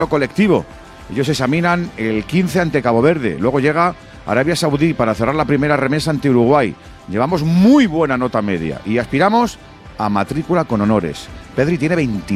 colectivo. Ellos examinan el 15 ante Cabo Verde. Luego llega Arabia Saudí para cerrar la primera remesa ante Uruguay. Llevamos muy buena nota media y aspiramos a matrícula con honores. Pedri tiene 20.